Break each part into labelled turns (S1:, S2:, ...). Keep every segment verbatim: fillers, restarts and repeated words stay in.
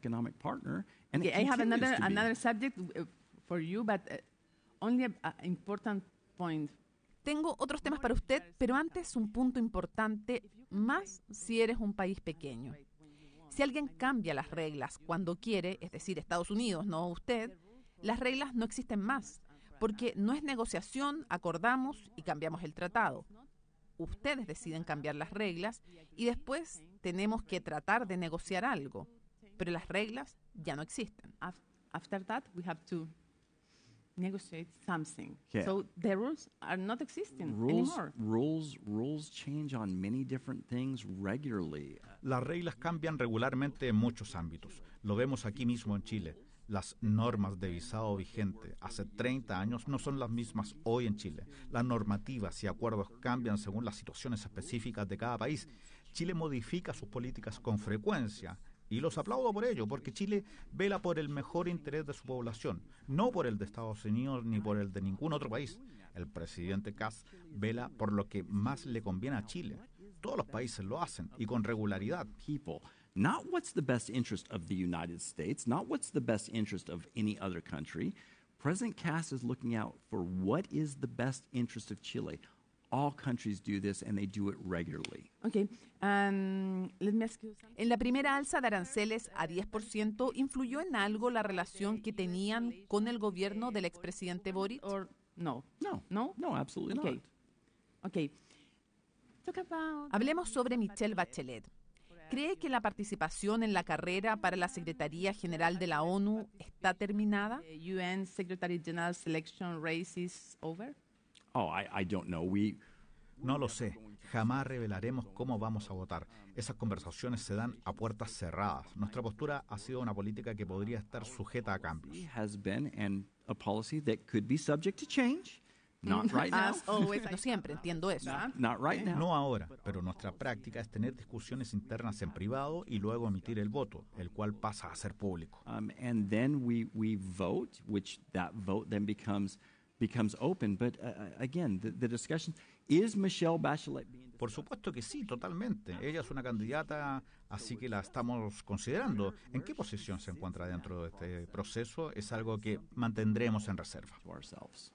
S1: economic partner, and
S2: Okay,
S1: it
S2: I have
S1: continues
S2: another
S1: to be.
S2: another subject uh, for you, but uh, only an important point.
S3: Tengo otros temas para usted, pero antes un punto importante, más si eres un país pequeño. Si alguien cambia las reglas cuando quiere, es decir, Estados Unidos, no usted, las reglas no existen más, porque no es negociación, acordamos y cambiamos el tratado. Ustedes deciden cambiar las reglas y después tenemos que tratar de negociar algo, pero las reglas ya no existen.
S2: Af- After that, we have to negotiate something.
S1: Yeah.
S2: So the rules are not existing
S1: Rules,
S2: anymore.
S1: rules, rules change on many different things regularly.
S4: Las reglas cambian regularmente en muchos ámbitos. Lo vemos aquí mismo en Chile. Las normas de visado vigente hace treinta años no son las mismas hoy en Chile. Las normativas y acuerdos cambian según las situaciones específicas de cada país. Chile modifica sus políticas con frecuencia y los aplaudo por ello, porque Chile vela por el mejor interés de su población, no por el de Estados Unidos ni por el de ningún otro país. El presidente Kast vela por lo que más le conviene a Chile. Todos los países lo hacen y con regularidad.
S1: People, not what's the best interest of the United States, not what's the best interest of any other country. President Kast is looking out for what is the best interest of Chile. All countries do this, and they do it regularly.
S2: Okay, um, let me ask you something.
S3: En la primera alza de aranceles a diez por ciento, ¿influyó en algo la relación que tenían con el gobierno del expresidente Boric?
S2: Or no?
S1: No,
S2: No?
S1: no, absolutely
S2: Okay.
S1: not.
S2: Okay. Talk about
S3: Hablemos sobre Michelle Bachelet. ¿Cree que la participación en la carrera para la Secretaría General de la ONU está terminada?
S2: the U N Secretary General selection race is over?
S1: Oh, I, I don't know. We
S4: No lo sé. Jamás revelaremos cómo vamos a votar. Esas conversaciones se dan a puertas cerradas. Nuestra postura ha sido una política que podría estar sujeta a cambios.
S1: has been and a policy that could be subject to change. Not right now.
S2: As always,
S3: No siempre, entiendo eso.
S1: Not right now.
S4: No ahora, pero nuestra práctica es tener discusiones internas en privado y luego emitir el voto, el cual pasa a ser público.
S1: Um, and then we, we vote, which that vote then becomes becomes open. But uh, again, the, the discussion, is Michelle Bachelet being
S4: Por supuesto que sí, totalmente. Ella es una candidata, así que la estamos considerando. ¿En qué posición se encuentra dentro de este proceso? Es algo que mantendremos en reserva.
S1: to ourselves?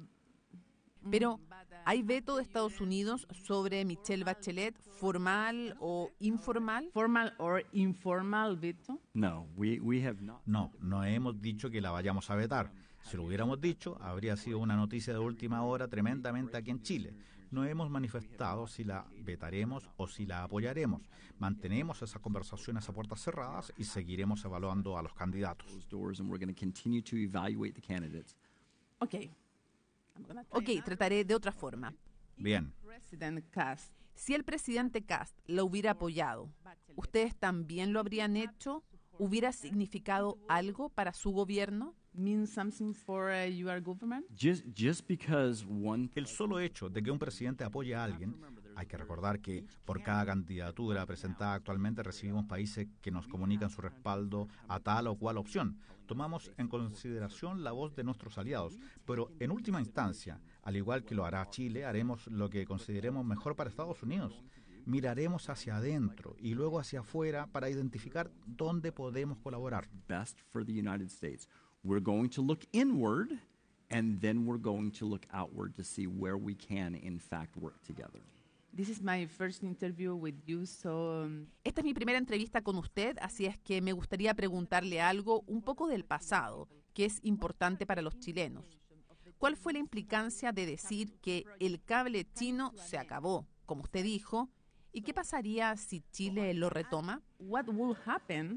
S3: Pero, ¿hay veto de Estados Unidos sobre Michelle Bachelet, formal o informal?
S2: Formal or informal veto?
S1: No, we, we have not.
S4: No, no hemos dicho que la vayamos a vetar. Si lo hubiéramos dicho, habría sido una noticia de última hora tremendamente aquí en Chile. No hemos manifestado si la vetaremos o si la apoyaremos. Mantenemos esas conversaciones a puertas cerradas y seguiremos evaluando a los candidatos.
S1: Those doors, and we're going to continue to evaluate the candidates.
S2: Okay. I'm gonna try
S3: Ok,
S2: now.
S3: trataré de otra forma.
S4: Bien,
S2: President Kast.
S3: Si el presidente Kast la hubiera apoyado, ¿ustedes también lo habrían hecho? ¿Hubiera significado algo para su gobierno?
S2: Means something for uh, your government?
S1: Just just because one
S4: el solo hecho de que un presidente apoye a alguien, hay que recordar que por cada candidatura presentada actualmente recibimos países que nos comunican su respaldo a tal o cual opción. Tomamos en consideración la voz de nuestros aliados, pero en última instancia, al igual que lo hará Chile, haremos lo que consideremos mejor para Estados Unidos. Miraremos hacia adentro y luego hacia afuera para identificar dónde podemos colaborar.
S1: best for the United States. We're going to look inward, and then we're going to look outward to see where we can, in fact, work together.
S2: This is my first interview with you, so um,
S3: Esta es mi primera entrevista con usted, así es que me gustaría preguntarle algo un poco del pasado, que es importante para los chilenos. ¿Cuál fue la implicancia de decir que el cable chino se acabó, como usted dijo, y qué pasaría si Chile lo retoma?
S2: what will happen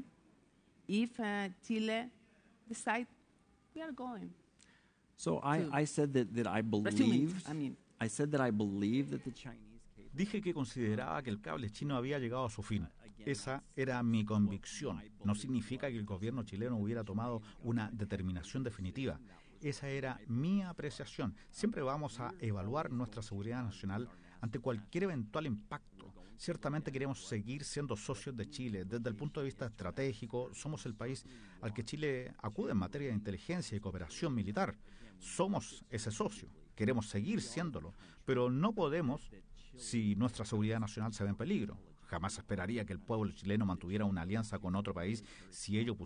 S2: if uh, Chile decide we are going?
S1: So I,
S2: To-
S1: I said that, that I
S2: Assuming,
S1: believed,
S2: I mean,
S1: I said that I believe that the Chinese cable
S4: Dije que consideraba que el cable chino había llegado a su fin. Esa era mi convicción. No significa que el gobierno chileno hubiera tomado una determinación definitiva. Esa era mi apreciación. Siempre vamos a evaluar nuestra seguridad nacional ante cualquier eventual impacto. Ciertamente queremos seguir siendo socios de Chile. Desde el punto de vista estratégico, somos el país al que Chile acude en materia de inteligencia y cooperación militar. Somos ese socio. Queremos seguir siéndolo, pero no podemos si nuestra seguridad nacional se ve en peligro. Jamás esperaría que el pueblo chileno mantuviera una alianza con otro país si ello